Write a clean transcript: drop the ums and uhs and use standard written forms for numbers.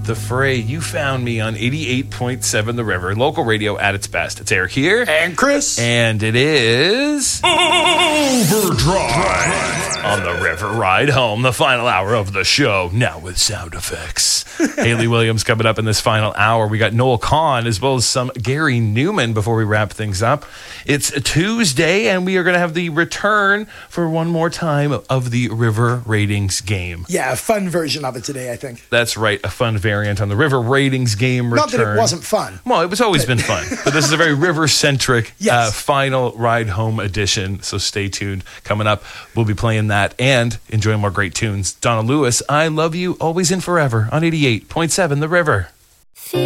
The Fray. You found me on 88.7 The River, local radio at its best. It's Eric here. And Chris. And it is... Overdrive. On the River Ride Home, the final hour of the show, now with sound effects. Haley Williams coming up in this final hour. We got Noel Kahn as well as some Gary Newman before we wrap things up. It's a Tuesday, and we are going to have the return for one more time of the River Ratings game. Yeah, a fun version of it today, I think. That's right, a fun variant on the River Ratings game return. Not that it wasn't fun. Well, it's always been fun. But this is a very river-centric final ride home edition, so stay tuned. Coming up, we'll be playing that and enjoying more great tunes. Donna Lewis, I Love You, Always and Forever on 88.7 The River.